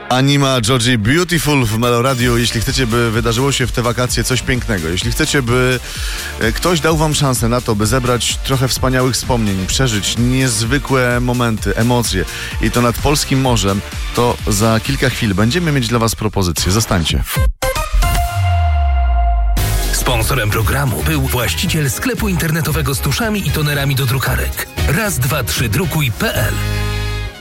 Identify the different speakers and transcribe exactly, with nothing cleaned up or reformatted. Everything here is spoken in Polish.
Speaker 1: Anima Georgie Beautiful w Meloradiu. Jeśli chcecie, by wydarzyło się w te wakacje coś pięknego, jeśli chcecie, by ktoś dał wam szansę na to, by zebrać trochę wspaniałych wspomnień, przeżyć niezwykłe momenty, emocje i to nad polskim morzem, to za kilka chwil będziemy mieć dla was propozycje. Zostańcie.
Speaker 2: Sponsorem programu był właściciel sklepu internetowego z tuszami i tonerami do drukarek. raz dwa trzy drukuj kropka pe el.